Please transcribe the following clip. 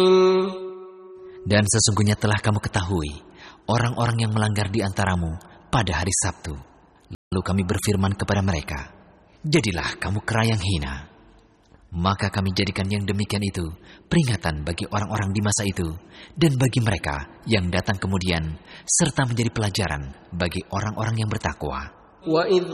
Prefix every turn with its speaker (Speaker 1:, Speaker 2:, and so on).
Speaker 1: Dan sesungguhnya telah kamu ketahui orang-orang yang melanggar di antaramu pada hari Sabtu. Lalu kami berfirman kepada mereka, jadilah kamu kera yang hina. Maka kami jadikan yang demikian itu peringatan bagi orang-orang di masa itu dan bagi mereka yang datang kemudian, serta menjadi pelajaran bagi orang-orang yang bertakwa.